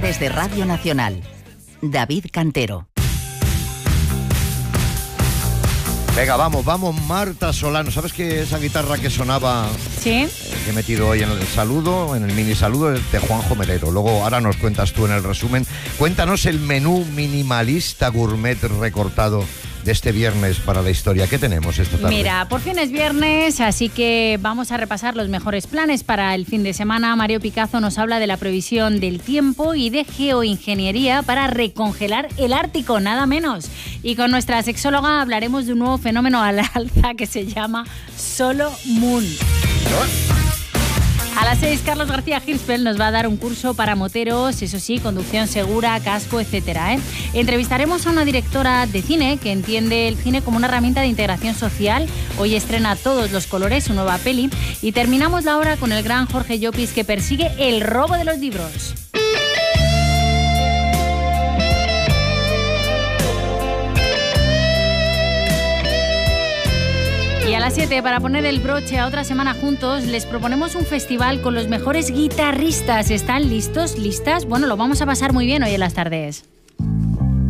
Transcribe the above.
tardes de Radio Nacional. David Cantero. Venga, vamos, Marta Solano. ¿Sabes que esa guitarra que sonaba? Sí. Que he metido hoy en el saludo, en el mini saludo, es de Juanjo Melero. Luego, ahora nos cuentas tú en el resumen. Cuéntanos el menú minimalista gourmet recortado de este viernes para la historia. ¿Qué tenemos esta tarde? Mira, por fin es viernes, así que vamos a repasar los mejores planes para el fin de semana. Mario Picazo nos habla de la previsión del tiempo y de geoingeniería para recongelar el Ártico, nada menos. Y con nuestra sexóloga hablaremos de un nuevo fenómeno al alza que se llama Solo Moon. A las 6, Carlos García Hirspel nos va a dar un curso para moteros, eso sí, conducción segura, casco, etcétera. Entrevistaremos a una directora de cine que entiende el cine como una herramienta de integración social. Hoy estrena Todos los colores, su nueva peli. Y terminamos la hora con el gran Jorge Llopis, que persigue el robo de los libros. Y a las 7, para poner el broche a otra semana juntos, les proponemos un festival con los mejores guitarristas. ¿Están listos? ¿Listas? Bueno, lo vamos a pasar muy bien hoy en las tardes.